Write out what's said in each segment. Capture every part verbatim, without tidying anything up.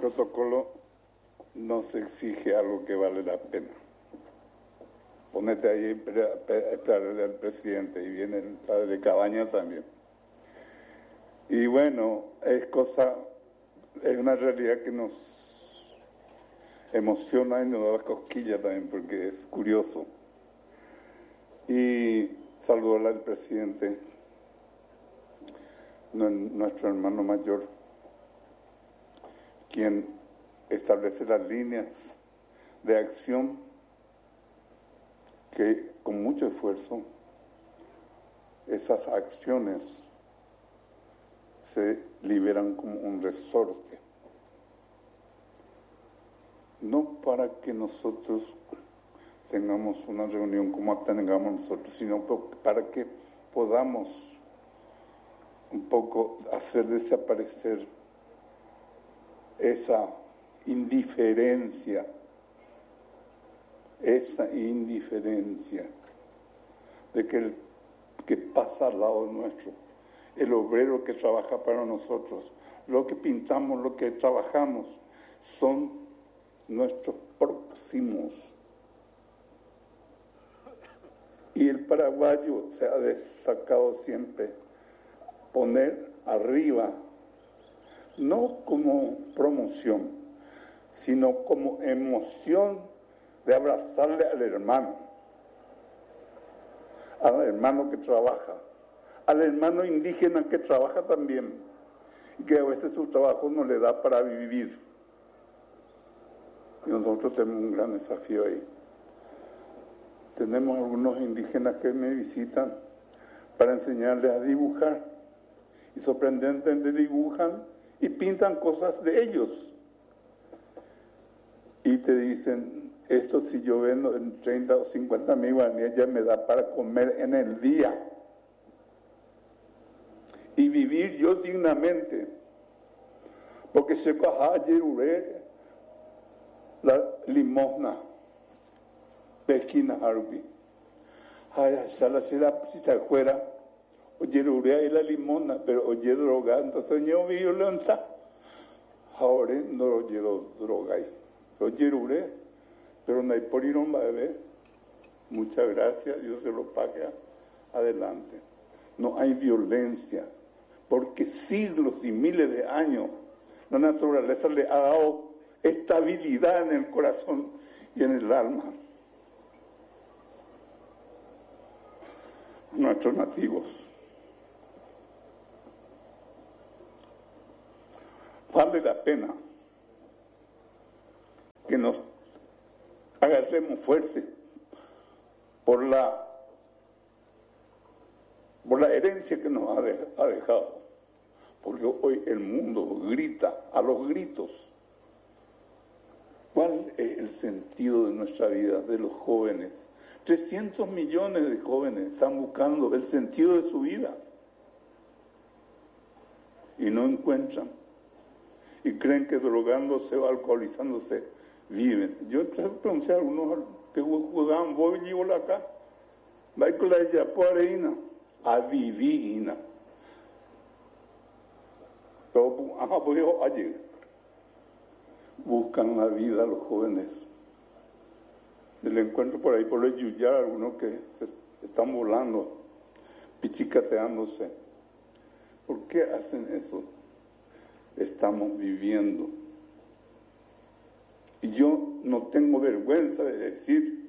protocolo nos exige algo que vale la pena. Ponete ahí a esperarle al presidente y viene el padre Cabaña también. Y bueno, es cosa, es una realidad que nos emociona y nos da las cosquillas también porque es curioso. Y saludar al presidente, nuestro hermano mayor, quien establece las líneas de acción que con mucho esfuerzo esas acciones se liberan como un resorte. No para que nosotros tengamos una reunión como tengamos nosotros, sino para que podamos un poco hacer desaparecer esa indiferencia, esa indiferencia de que el que pasa al lado nuestro, el obrero que trabaja para nosotros, lo que pintamos, lo que trabajamos, son nuestros próximos. Y el paraguayo se ha destacado siempre poner arriba, no como promoción, sino como emoción de abrazarle al hermano, al hermano que trabaja, al hermano indígena que trabaja también, y que a veces su trabajo no le da para vivir. Y nosotros tenemos un gran desafío ahí. Tenemos algunos indígenas que me visitan para enseñarles a dibujar, y sorprendentemente dibujan y pintan cosas de ellos. Y te dicen, esto si yo vendo en treinta o cincuenta mil guaraníes ya me da para comer en el día. Y vivir yo dignamente. Porque se coja yeruré la limosna de esquina árabe. Ay, sala será si se fuera. Oye, y la limona, pero oye, droga, entonces yo violenta. Ahora no oye droga ahí. Oye, pero no hay por ir un bebé. Muchas gracias, Dios se lo pague adelante. No hay violencia, porque siglos y miles de años la naturaleza le ha dado estabilidad en el corazón y en el alma. Nuestros nativos. Vale la pena que nos agarremos fuerte por la, por la herencia que nos ha, de, ha dejado. Porque hoy el mundo grita a los gritos. ¿Cuál es el sentido de nuestra vida, de los jóvenes? trescientos millones de jóvenes están buscando el sentido de su vida y no encuentran. Y creen que drogándose o alcoholizándose viven. Yo pregunté a algunos que jugaban voy y acá, va con la yapuareina, a vivina. Pero ajá, pues allí buscan la vida los jóvenes. El encuentro por ahí, por el Yuyar, algunos que se están volando, pichicateándose. ¿Por qué hacen eso? Estamos viviendo. Y yo no tengo vergüenza de decir,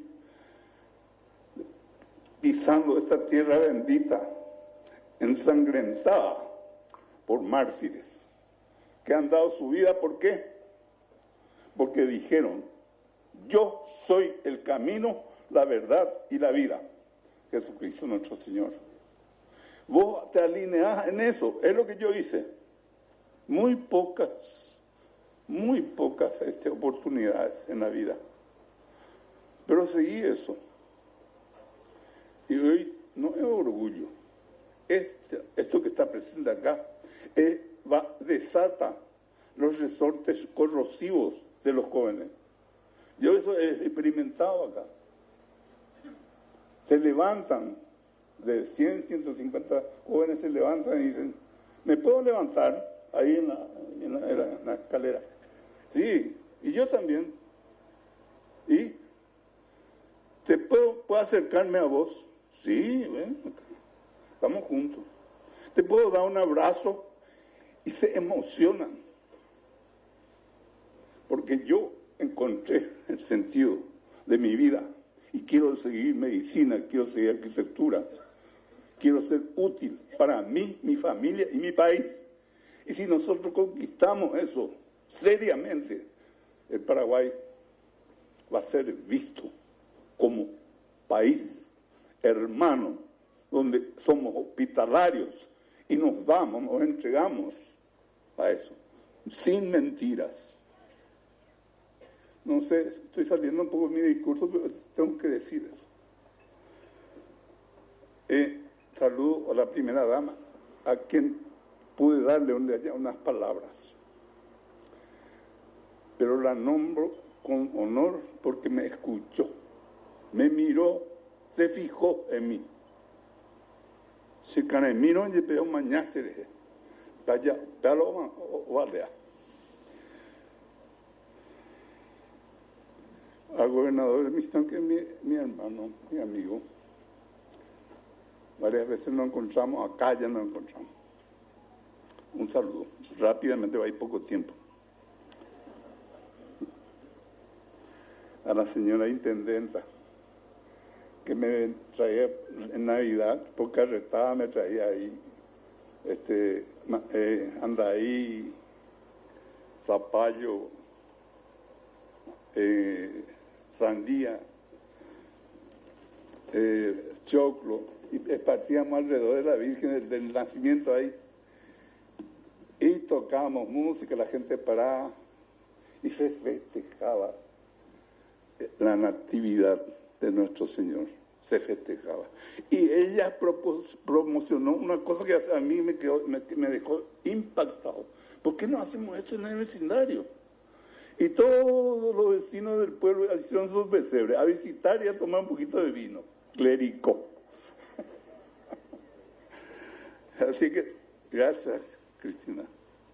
pisando esta tierra bendita, ensangrentada por mártires, que han dado su vida, ¿por qué? Porque dijeron, yo soy el camino, la verdad y la vida. Jesucristo nuestro Señor. Vos te alineás en eso, es lo que yo hice. Muy pocas, muy pocas este, oportunidades en la vida. Pero seguí eso. Y hoy no es orgullo. Este, esto que está presente acá es, va, desata los resortes corrosivos de los jóvenes. Yo eso he experimentado acá. Se levantan, de cien, ciento cincuenta jóvenes se levantan y dicen, ¿me puedo levantar? Ahí en la, en la, en la escalera. Sí, y yo también. ¿Y te puedo, puedo acercarme a vos? Sí, ven acá. Estamos juntos. Te puedo dar un abrazo y se emocionan. Porque yo encontré el sentido de mi vida y quiero seguir medicina, quiero seguir arquitectura, quiero ser útil para mí, mi familia y mi país. Y si nosotros conquistamos eso seriamente, el Paraguay va a ser visto como país hermano, donde somos hospitalarios y nos damos, nos entregamos a eso, sin mentiras. No sé, estoy saliendo un poco de mi discurso, pero tengo que decir eso. Eh, saludo a la primera dama, a quien pude darle donde haya unas palabras. Pero la nombro con honor porque me escuchó, me miró, se fijó en mí. Se canemiro y peo mañana se deje. Vaya, palo o aldea. Al gobernador de Mistán, que es mi, mi hermano, mi amigo. Varias veces nos encontramos, acá ya nos encontramos. Un saludo. Rápidamente, va a ir poco tiempo. A la señora intendenta, que me traía en Navidad, por carretada me traía ahí, este, eh, andaí, zapallo, eh, sandía, eh, choclo, y partíamos alrededor de la Virgen del, del nacimiento ahí, y tocábamos música, la gente paraba, y se festejaba la natividad de nuestro Señor, se festejaba. Y ella propos, promocionó una cosa que a mí me, quedó, me, me dejó impactado. ¿Por qué no hacemos esto en el vecindario? Y todos los vecinos del pueblo hicieron sus pesebres a visitar y a tomar un poquito de vino. Clérico. Así que, gracias, Cristina.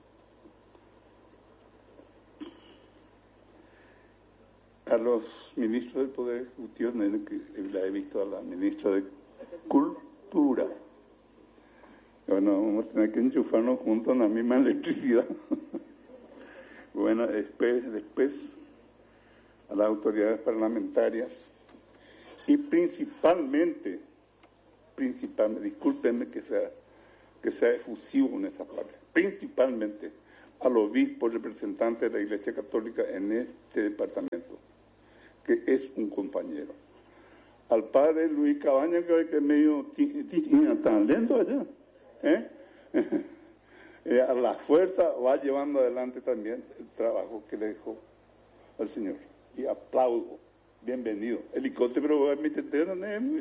A los ministros del Poder Ejecutivo, que la he visto a la ministra de Cultura. Bueno, vamos a tener que enchufarnos juntos en la misma electricidad. Bueno, después, después a las autoridades parlamentarias y principalmente, principalmente, discúlpenme que sea, que sea efusivo en esa parte, principalmente al obispo representante de la Iglesia Católica en este departamento, que es un compañero. Al padre Luis Cabaña, que es medio tan lento allá, ¿eh? Eh, a la fuerza va llevando adelante también el trabajo que le dejó al Señor. Y aplaudo, bienvenido. Helicóptero, mi tetero,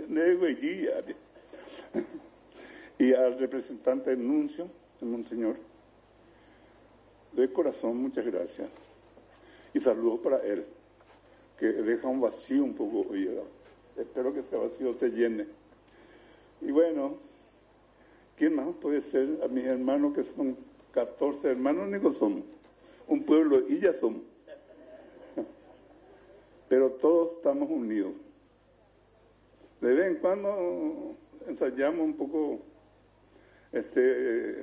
y al representante del nuncio, el monseñor, de corazón, muchas gracias. Y saludos para él, que deja un vacío un poco hoy. Espero que ese vacío se llene. Y bueno, ¿quién más puede ser? A mis hermanos, que son catorce hermanos, únicos somos. Un pueblo y ya somos. Pero todos estamos unidos. De vez en cuando ensayamos un poco este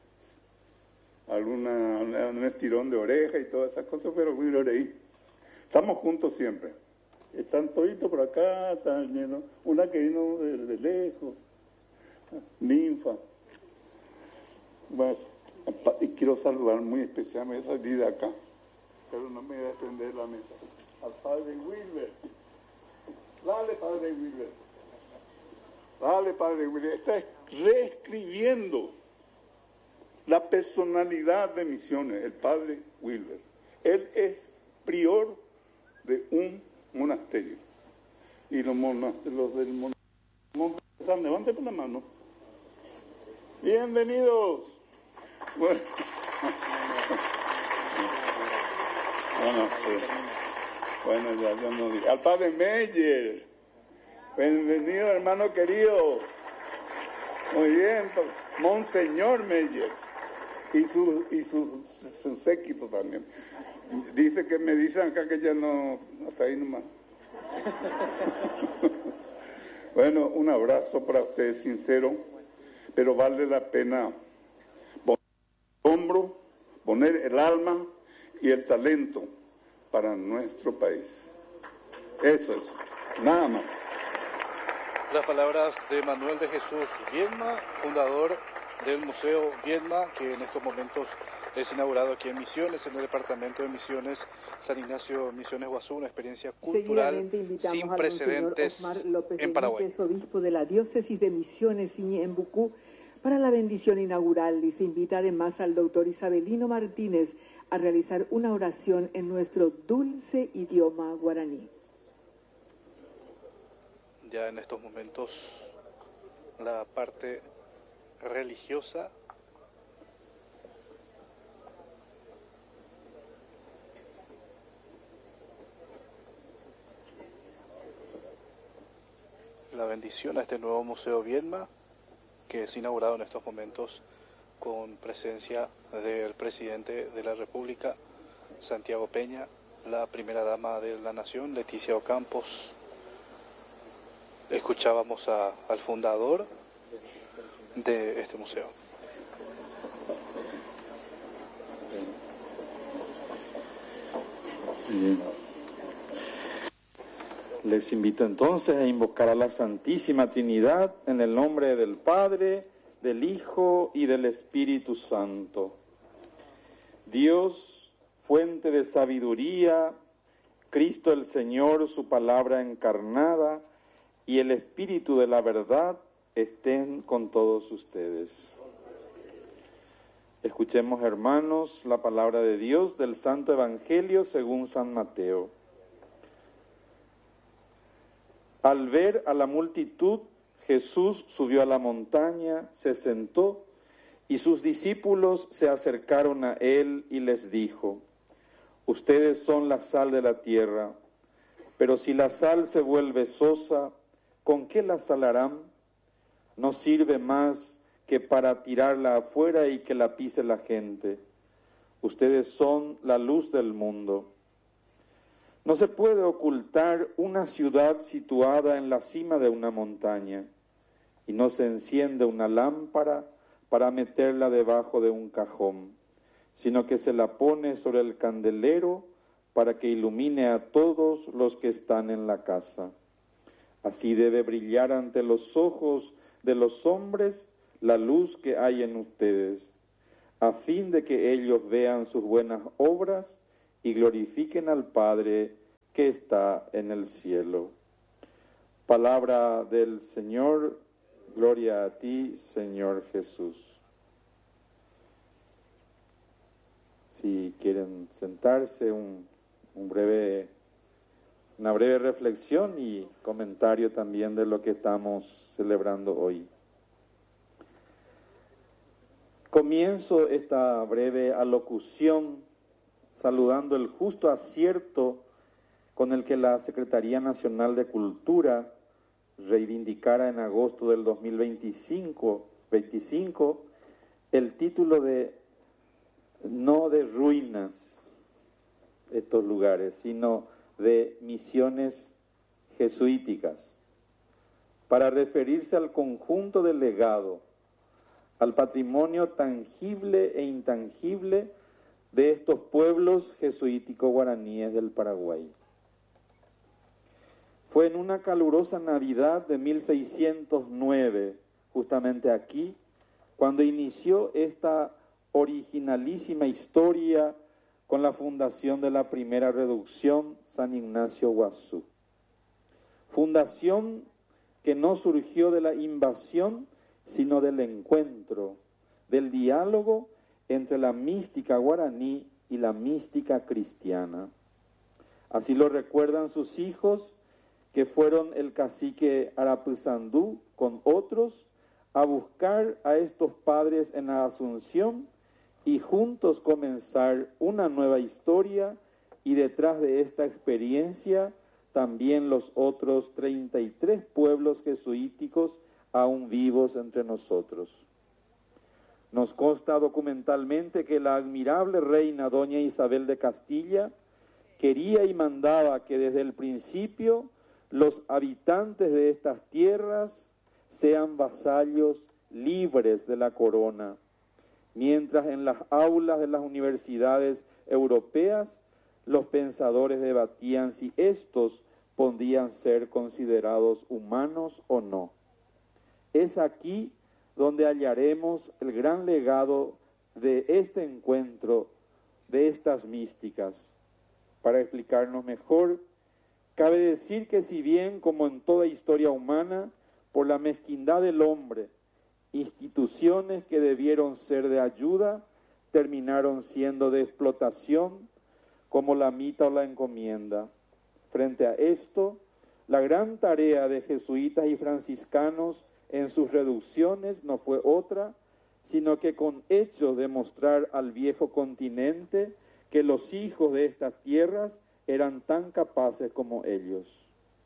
alguna un estirón de oreja y todas esas cosas, pero muy ahí. Estamos juntos siempre. Están toditos por acá, están llenos. Una que vino de, de lejos. Ninfa. Bueno, y quiero saludar muy especialmente, salí de acá, pero no me voy a desprender de la mesa, al padre Wilber. Dale, padre Wilber. Dale, padre Wilber. Está reescribiendo la personalidad de Misiones, el padre Wilber. Él es prior de un monasterio. Y los, los del monasterio, levante por la mano. Bienvenidos. Bueno, bueno, pues, bueno ya, ya no digo. Al padre Meyer. Bienvenido, hermano querido. Muy bien, Monseñor Meyer. y su, y su, su séquito también. Dice que me dicen acá que ya no, hasta ahí nomás. Bueno, un abrazo para ustedes, sincero, pero vale la pena poner el hombro, poner el alma y el talento para nuestro país. Eso es, nada más. Las palabras de Manuel de Jesús Viedma, fundador del Museo Viedma, que en estos momentos es inaugurado aquí en Misiones, en el departamento de Misiones, San Ignacio, Misiones Guazú, una experiencia cultural sin precedentes en Paraguay. Es obispo de la diócesis de Misiones y en Bucú para la bendición inaugural, y se invita además al doctor Isabelino Martínez a realizar una oración en nuestro dulce idioma guaraní. Ya en estos momentos la parte religiosa la bendición a este nuevo Museo Viedma, que es inaugurado en estos momentos con presencia del presidente de la República, Santiago Peña, la primera dama de la Nación, Leticia Ocampos. Escuchábamos a, al fundador de este museo. Bien. Les invito entonces a invocar a la Santísima Trinidad en el nombre del Padre, del Hijo y del Espíritu Santo. Dios, fuente de sabiduría, Cristo el Señor, su palabra encarnada, y el Espíritu de la verdad estén con todos ustedes. Escuchemos, hermanos, la palabra de Dios del Santo Evangelio según San Mateo. Al ver a la multitud, Jesús subió a la montaña, se sentó, y sus discípulos se acercaron a él y les dijo: ustedes son la sal de la tierra, pero si la sal se vuelve sosa, ¿con qué la salarán? No sirve más que para tirarla afuera y que la pise la gente. Ustedes son la luz del mundo. No se puede ocultar una ciudad situada en la cima de una montaña, y no se enciende una lámpara para meterla debajo de un cajón, sino que se la pone sobre el candelero para que ilumine a todos los que están en la casa. Así debe brillar ante los ojos de los hombres la luz que hay en ustedes, a fin de que ellos vean sus buenas obras y glorifiquen al Padre que está en el cielo. Palabra del Señor, gloria a ti, Señor Jesús. Si quieren sentarse, un, un breve... Una breve reflexión y comentario también de lo que estamos celebrando hoy. Comienzo esta breve alocución saludando el justo acierto con el que la Secretaría Nacional de Cultura reivindicara en agosto del dos mil veinticinco, veinticinco el título de no de ruinas estos lugares, sino de misiones jesuíticas, para referirse al conjunto del legado, al patrimonio tangible e intangible de estos pueblos jesuíticos guaraníes del Paraguay. Fue en una calurosa Navidad de mil seiscientos nueve, justamente aquí, cuando inició esta originalísima historia con la fundación de la primera reducción San Ignacio Guazú. Fundación que no surgió de la invasión, sino del encuentro, del diálogo entre la mística guaraní y la mística cristiana. Así lo recuerdan sus hijos, que fueron el cacique Arapuzandú con otros a buscar a estos padres en la Asunción y juntos comenzar una nueva historia, y detrás de esta experiencia también los otros treinta y tres pueblos jesuíticos aún vivos entre nosotros. Nos consta documentalmente que la admirable reina doña Isabel de Castilla quería y mandaba que desde el principio los habitantes de estas tierras sean vasallos libres de la corona, mientras en las aulas de las universidades europeas los pensadores debatían si estos podían ser considerados humanos o no. Es aquí donde hallaremos el gran legado de este encuentro, de estas místicas. Para explicarnos mejor, cabe decir que si bien, como en toda historia humana, por la mezquindad del hombre, instituciones que debieron ser de ayuda terminaron siendo de explotación, como la mita o la encomienda. Frente a esto, la gran tarea de jesuitas y franciscanos en sus reducciones no fue otra, sino que con hechos demostrar al viejo continente que los hijos de estas tierras eran tan capaces como ellos.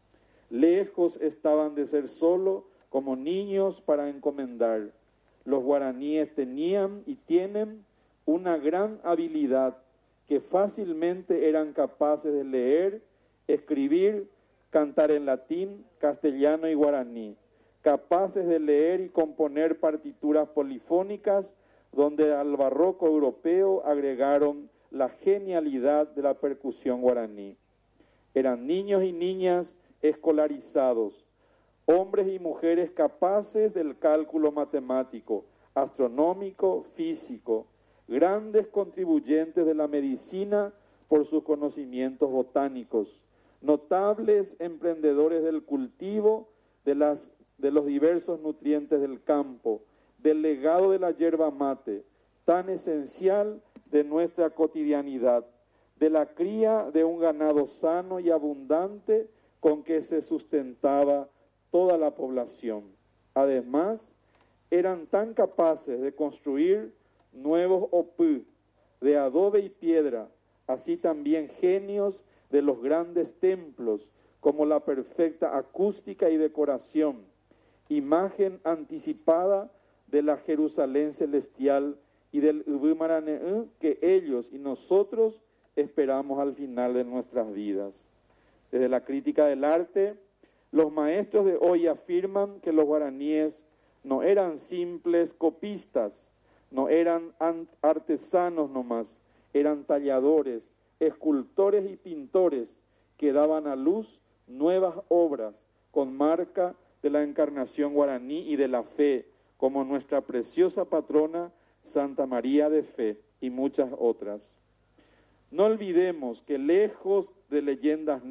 Lejos estaban de ser solo como niños para encomendar. Los guaraníes tenían y tienen una gran habilidad que fácilmente eran capaces de leer, escribir, cantar en latín, castellano y guaraní, capaces de leer y componer partituras polifónicas donde al barroco europeo agregaron la genialidad de la percusión guaraní. Eran niños y niñas escolarizados, hombres y mujeres capaces del cálculo matemático, astronómico, físico, grandes contribuyentes de la medicina por sus conocimientos botánicos, notables emprendedores del cultivo de, las, de los diversos nutrientes del campo, del legado de la yerba mate, tan esencial de nuestra cotidianidad, de la cría de un ganado sano y abundante con que se sustentaba toda la población. Además, eran tan capaces de construir nuevos opú de adobe y piedra, así también genios de los grandes templos, como la perfecta acústica y decoración, imagen anticipada de la Jerusalén celestial y del Ubumaraneú que ellos y nosotros esperamos al final de nuestras vidas. Desde la crítica del arte, los maestros de hoy afirman que los guaraníes no eran simples copistas, no eran artesanos nomás, eran talladores, escultores y pintores que daban a luz nuevas obras con marca de la encarnación guaraní y de la fe, como nuestra preciosa patrona Santa María de Fe y muchas otras. No olvidemos que lejos de leyendas